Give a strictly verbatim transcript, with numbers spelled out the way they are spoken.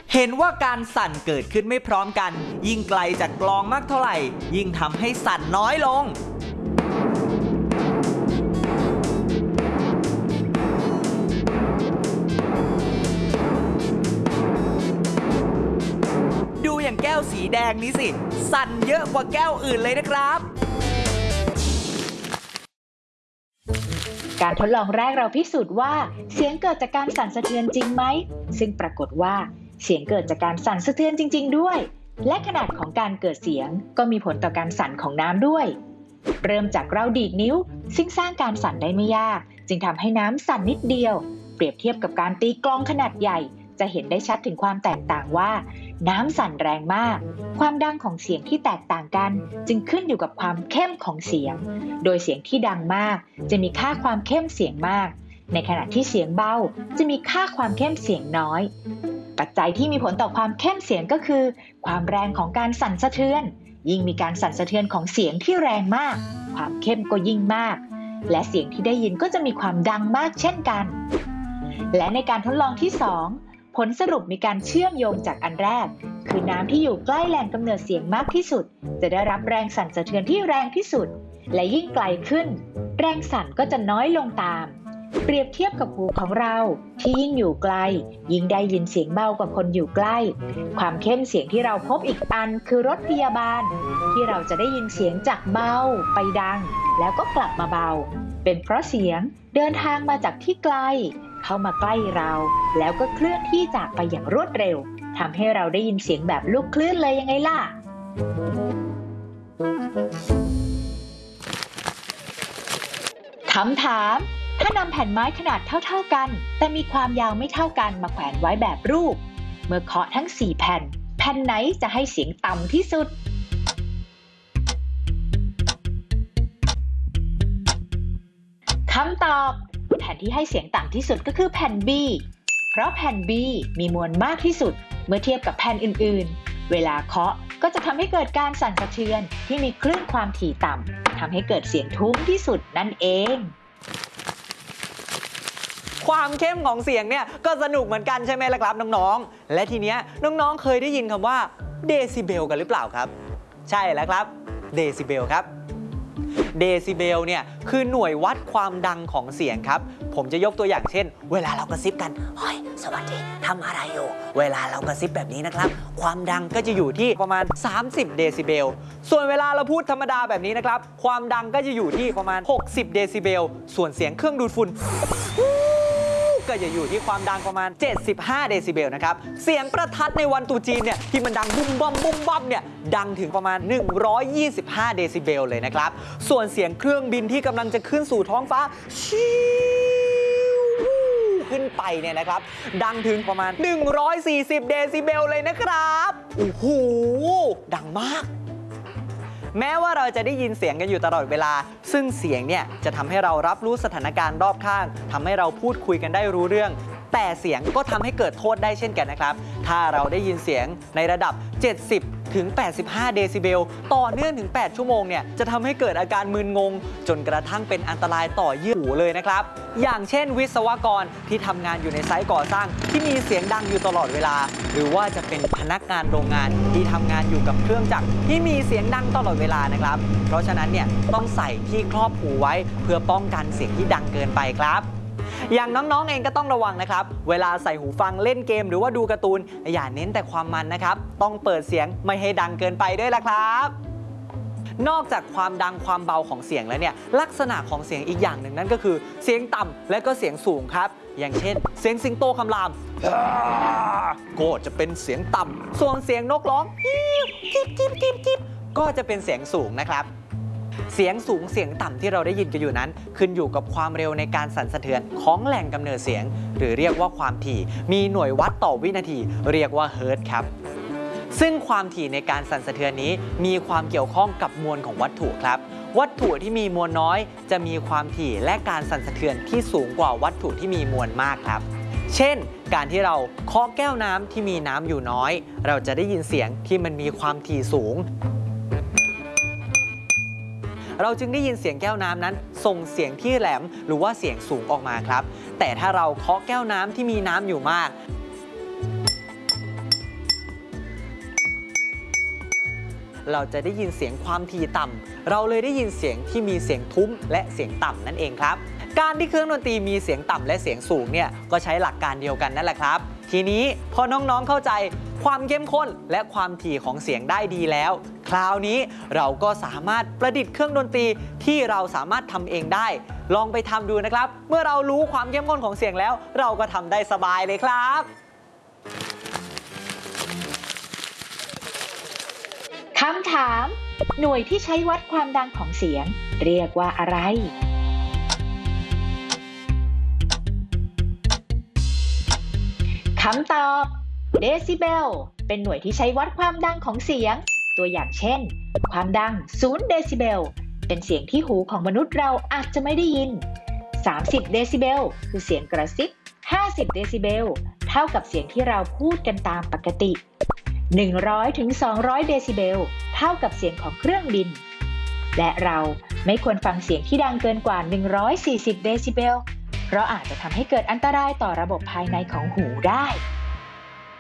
เห็นว่าการสั่นเกิดขึ้นไม่พร้อมกันยิ่งไกลจากกลองมากเท่าไหร่ยิ่งทำให้สั่นน้อยลงดูอย่างแก้วสีแดงนี้สิสั่นเยอะกว่าแก้วอื่นเลยนะครับการทดลองแรกเราพิสูจน์ว่าเสียงเกิดจากการสั่นสะเทือนจริงไหมซึ่งปรากฏว่าเสียงเกิดจากการสั่นสะเทือนจริงๆด้วยและขนาดของการเกิดเสียงก็มีผลต่อการสั่นของน้ำด้วยเริ่มจากเราดีดนิ้วซึ่งสร้างการสั่นได้ไม่ยากจึงทำให้น้ำสั่นนิดเดียวเปรียบเทียบกับการตีกลองขนาดใหญ่จะเห็นได้ชัดถึงความแตกต่างว่าน้ำสั่นแรงมากความดังของเสียงที่แตกต่างกันจึงขึ้นอยู่กับความเข้มของเสียงโดยเสียงที่ดังมากจะมีค่าความเข้มเสียงมากในขณะที่เสียงเบาจะมีค่าความเข้มเสียงน้อยปัจจัยที่มีผลต่อความเข้มเสียงก็คือความแรงของการสั่นสะเทือนยิ่งมีการสั่นสะเทือนของเสียงที่แรงมากความเข้มก็ยิ่งมากและเสียงที่ได้ยินก็จะมีความดังมากเช่นกันและในการทดลองที่สองผลสรุปมีการเชื่อมโยงจากอันแรกคือน้ำที่อยู่ใกล้แหล่งกำเนิดเสียงมากที่สุดจะได้รับแรงสั่นสะเทือนที่แรงที่สุดและยิ่งไกลขึ้นแรงสั่นก็จะน้อยลงตามเปรียบเทียบกับหูของเราที่ยิ่งอยู่ไกลยิ่งได้ยินเสียงเบากว่าคนอยู่ใกล้ความเข้มเสียงที่เราพบอีกอันคือรถพยาบาลที่เราจะได้ยินเสียงจากเบาไปดังแล้วก็กลับมาเบาเป็นเพราะเสียงเดินทางมาจากที่ไกลเข้ามาใกล้เราแล้วก็เคลื่อนที่จากไปอย่างรวดเร็วทำให้เราได้ยินเสียงแบบลูกคลื่นเลยยังไงล่ะคำถามถ้านำแผ่นไม้ขนาดเท่าๆกันแต่มีความยาวไม่เท่ากันมาแขวนไว้แบบรูปเมื่อเคาะทั้งสี่แผ่นแผ่นไหนจะให้เสียงต่ำที่สุดคำตอบแผ่นที่ให้เสียงต่ำที่สุดก็คือแผ่น B เพราะแผ่น B มีมวลมากที่สุดเมื่อเทียบกับแผ่นอื่นๆเวลาเคาะก็จะทำให้เกิดการสั่นสะเทือนที่มีคลื่นความถี่ต่ำทำให้เกิดเสียงทุ้มที่สุดนั่นเองความเข้มของเสียงเนี่ยก็สนุกเหมือนกันใช่ไหมล่ะครับน้องๆและทีเนี้ยน้องๆเคยได้ยินคำว่าเดซิเบลกันหรือเปล่าครับใช่แล้วครับเดซิเบลครับเดซิเบลเนี่ยคือหน่วยวัดความดังของเสียงครับผมจะยกตัวอย่างเช่นเวลาเรากระซิบกันเฮ้ยสวัสดีทำอะไรอยู่เวลาเรากระซิบแบบนี้นะครับความดังก็จะอยู่ที่ประมาณสามสิบเดซิเบลส่วนเวลาเราพูดธรรมดาแบบนี้นะครับความดังก็จะอยู่ที่ประมาณหกสิบเดซิเบลส่วนเสียงเครื่องดูดฝุ่นก็จะอยู่ที่ความดังประมาณเจ็ดสิบห้าเดซิเบลนะครับเสียงประทัดในวันตรุษจีนเนี่ยที่มันดังบุ้มบ้อมบุ้มบ้อมเนี่ยดังถึงประมาณหนึ่งร้อยยี่สิบห้าเดซิเบลเลยนะครับส่วนเสียงเครื่องบินที่กำลังจะขึ้นสู่ท้องฟ้าชิวขึ้นไปเนี่ยนะครับดังถึงประมาณหนึ่งร้อยสี่สิบเดซิเบลเลยนะครับโอ้โหดังมากแม้ว่าเราจะได้ยินเสียงกันอยู่ตลอดเวลาซึ่งเสียงเนี่ยจะทำให้เรารับรู้สถานการณ์รอบข้างทำให้เราพูดคุยกันได้รู้เรื่องแต่เสียงก็ทำให้เกิดโทษได้เช่นกันนะครับถ้าเราได้ยินเสียงในระดับเจ็ดสิบถึงแปดสิบห้าเดซิเบลต่อเนื่องถึงแปดชั่วโมงเนี่ยจะทำให้เกิดอาการมึนงงจนกระทั่งเป็นอันตรายต่อเยื่อหูเลยนะครับอย่างเช่นวิศวกรที่ทำงานอยู่ในไซต์ก่อสร้างที่มีเสียงดังอยู่ตลอดเวลาหรือว่าจะเป็นพนักงานโรงงานที่ทำงานอยู่กับเครื่องจักรที่มีเสียงดังตลอดเวลานะครับเพราะฉะนั้นเนี่ยต้องใส่ที่ครอบหูไว้เพื่อป้องกันเสียงที่ดังเกินไปครับอย่างน้องๆเองก็ต้องระวังนะครับเวลาใส่หูฟังเล่นเกมหรือว่าดูการ์ตูนอย่าเน้นแต่ความมันนะครับต้องเปิดเสียงไม่ให้ดังเกินไปด้วยล่ะครับนอกจากความดังความเบาของเสียงแล้วเนี่ยลักษณะของเสียงอีกอย่างหนึ่งนั่นก็คือเสียงต่ำและก็เสียงสูงครับอย่างเช่นเสียงสิงโตคำรามก็จะเป็นเสียงต่ำส่วนเสียงนกร้องจิ๊บจิ๊บจิ๊บจิ๊บก็จะเป็นเสียงสูงนะครับเสียงสูงเสียงต่ำที่เราได้ยินกันอยู่นั้นขึ้นอยู่กับความเร็วในการสั่นสะเทือนของแหล่งกำเนิดเสียงหรือเรียกว่าความถี่มีหน่วยวัดต่อวินาทีเรียกว่าเฮิร์ตซ์ครับซึ่งความถี่ในการสั่นสะเทือนนี้มีความเกี่ยวข้องกับมวลของวัตถุครับวัตถุที่มีมวลน้อยจะมีความถี่และการสั่นสะเทือนที่สูงกว่าวัตถุที่มีมวลมากครับเช่นการที่เราเคาะแก้วน้ำที่มีน้ำอยู่น้อยเราจะได้ยินเสียงที่มันมีความถี่สูงเราจึงได้ยินเสียงแก้วน้ำนั้นส่งเสียงที่แหลมหรือว่าเสียงสูงออกมาครับแต่ถ้าเราเคาะแก้วน้ำที่มีน้ำอยู่มากเราจะได้ยินเสียงความถี่ต่ำเราเลยได้ยินเสียงที่มีเสียงทุ้มและเสียงต่ำนั่นเองครับการที่เครื่องดนตรีมีเสียงต่ำและเสียงสูงเนี่ยก็ใช้หลักการเดียวกันนั่นแหละครับทีนี้พอน้องๆเข้าใจความเข้มข้นและความถี่ของเสียงได้ดีแล้วคราวนี้เราก็สามารถประดิษฐ์เครื่องดนตรีที่เราสามารถทำเองได้ลองไปทำดูนะครับเมื่อเรารู้ความเข้มข้นของเสียงแล้วเราก็ทำได้สบายเลยครับคำถามหน่วยที่ใช้วัดความดังของเสียงเรียกว่าอะไรคำตอบเดซิเบลเป็นหน่วยที่ใช้วัดความดังของเสียงตัวอย่างเช่นความดังศูนย์เดซิเบลเป็นเสียงที่หูของมนุษย์เราอาจจะไม่ได้ยินสามสิบเดซิเบลคือเสียงกระซิบห้าสิบเดซิเบลเท่ากับเสียงที่เราพูดกันตามปกติหนึ่งร้อยถึงสองร้อยเดซิเบลเท่ากับเสียงของเครื่องบินและเราไม่ควรฟังเสียงที่ดังเกินกว่าหนึ่งร้อยสี่สิบเดซิเบลเพราะอาจจะทำให้เกิดอันตรายต่อระบบภายในของหูได้